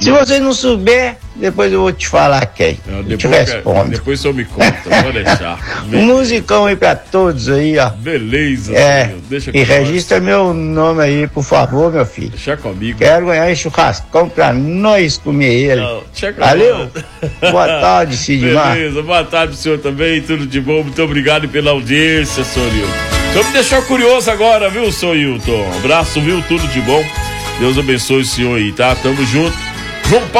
Se você não souber, depois eu vou te falar quem. Eu te respondo. Depois o senhor me conta, pode deixar. Um musicão aí pra todos aí, ó. Beleza, senhor. Deixa E registra meu nome aí, por favor, meu filho. Deixa comigo. Quero ganhar esse churrascão pra nós comer ele. Valeu? Boa tarde, Sidmar. Beleza, boa tarde pro senhor também, tudo de bom. Muito obrigado pela audiência, senhor Hilton. O senhor me deixou curioso agora, viu, senhor Hilton? Abraço, viu? Tudo de bom. Deus abençoe o senhor aí, tá? Tamo junto. João Paulo.